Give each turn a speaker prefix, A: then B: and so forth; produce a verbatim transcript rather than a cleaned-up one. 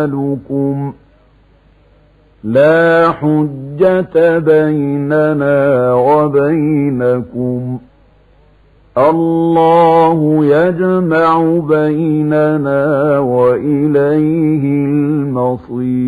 A: لكم لا حجة بيننا وبينكم الله يجمع بيننا وإليه المصير.